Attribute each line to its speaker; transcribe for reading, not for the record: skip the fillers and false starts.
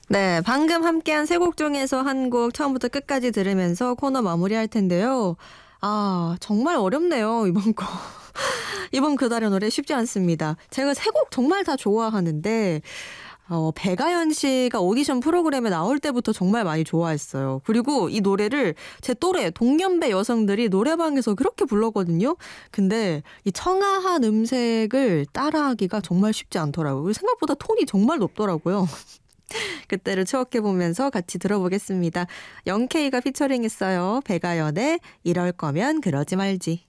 Speaker 1: 네, 방금 함께한 세 곡 중에서 한 곡 처음부터 끝까지 들으면서 코너 마무리할 텐데요. 아, 정말 어렵네요, 이번 거. 이번 그달의 노래 쉽지 않습니다. 제가 세 곡 정말 다 좋아하는데 배가연 씨가 오디션 프로그램에 나올 때부터 정말 많이 좋아했어요. 그리고 이 노래를 제 또래 동년배 여성들이 노래방에서 그렇게 불렀거든요. 근데 이 청아한 음색을 따라하기가 정말 쉽지 않더라고요. 생각보다 톤이 정말 높더라고요. 그때를 추억해보면서 같이 들어보겠습니다. 영케이가 피처링했어요. 배가연의 이럴 거면 그러지 말지.